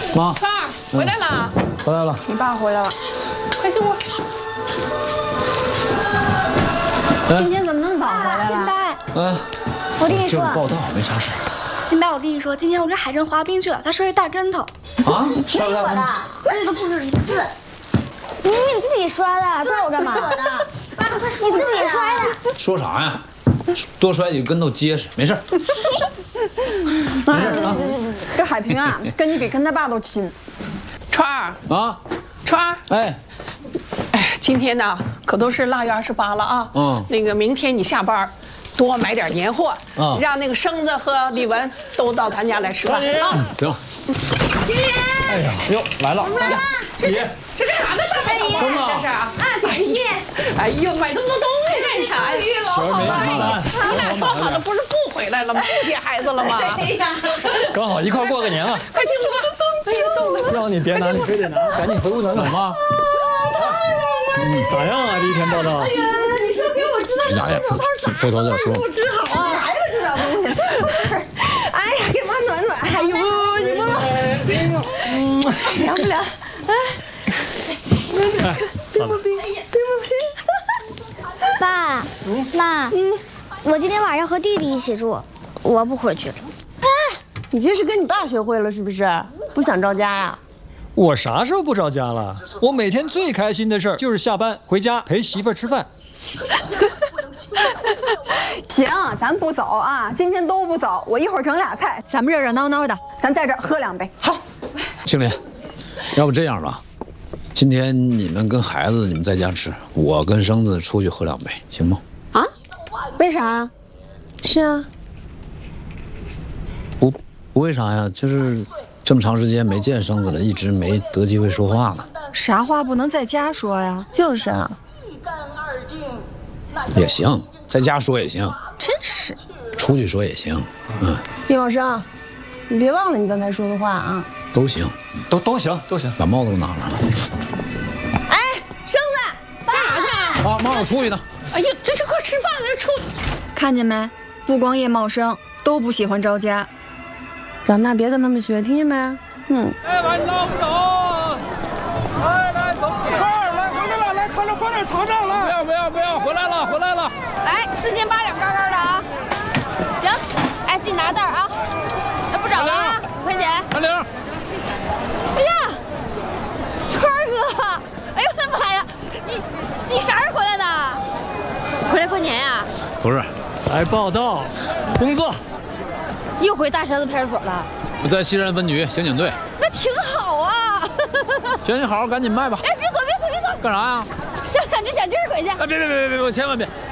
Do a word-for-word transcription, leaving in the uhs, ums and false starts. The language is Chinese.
妈， 川儿回来了， 回来了。 你爸回来了，快进屋。 今天怎么那么早回来了？ 金白， 嗯， 我跟你说， 就是报道，没啥事。 金白，我跟你说，今天我跟海生滑冰去了，他摔一大跟头。 啊？ 摔我的，这都不止一次。 明明你自己摔的，怪我干嘛？ 我的，爸爸快说， 你自己摔的。 说啥呀？多摔几个跟头结实，没事。没事啊。 这海平啊，跟你比跟他爸都亲。 川儿啊， 川儿， 哎， 哎，今天呢可都是腊月二十八了啊。 嗯。 那个明天你下班，多买点年货， 啊， 让那个生子和李文都到咱家来吃饭啊。 行。 今天， 哎呀，哟，来了。 来了。 姐， 这干啥呢？大姨， 生子， 这是啊。 啊，点心。 哎呦，买这么多东西干啥呀？ 雪儿没上来。 你俩说好的不是不回来了吗？不接孩子了吗？ 哎呀， 刚好一块过个年了。 快进屋吧。哎呦，冻的。 让你别拿，你非得拿，赶紧回屋暖暖。 怎么？ 嗯，咋样啊？第一天报道。 哎呀，你说给我知道哎呀，回头再说。 给我治好啊！来了这点东西，这么事儿。哎呀，给妈暖暖。哎呦，你摸摸。哎呦，嗯，凉不凉？哎。 哎， 对不对？哎呀，对不对？ 爸妈，嗯，我今天晚上和弟弟一起住，我不回去了。 你这是跟你爸学会了是不是？不想着家呀？ 我啥时候不着家了？我每天最开心的事儿就是下班回家陪媳妇儿吃饭。 行，咱不走啊，今天都不走。我一会儿整俩菜，咱们热热闹闹的，咱在这儿喝两杯。好， 青林，要不这样吧，今天你们跟孩子你们在家吃，我跟生子出去喝两杯，行吗？ 啊？为啥？是啊。 不，不为啥呀？就是这么长时间没见生子了，一直没得机会说话呢。 啥话不能在家说呀？就是啊。 也行，在家说也行。 真是。 出去说也行。嗯。 叶茂生，你别忘了你刚才说的话啊。 都行， 都都行，都行。 把帽子都拿来了。 哎，生子， 干啥去？ 啊，妈，我出去呢。 哎呀，这这快吃饭了，这出。 看见没？不光叶茂生都不喜欢着家。长大别跟他们学，听见没？嗯。 哎，晚上不走。来来，走。 来来，回来了，来，穿着快点尝尝来。 不要不要不要，回来了回来了。 来，四斤八两干干的啊。行，哎，自己拿袋啊。那不找了啊，五块钱。 阿玲。 哎呀，川哥，哎呦我的妈呀，你你啥时候回来的？回来过年呀？ 不是， 来报道，工作。 又回大山子派出所了？ 我在西山分局刑警队。 那挺好啊。 行，你好好赶紧卖吧。 哎，别走别走别走！ 干啥呀？ 生两只小鸡儿回去。 哎，别别别别别，千万别！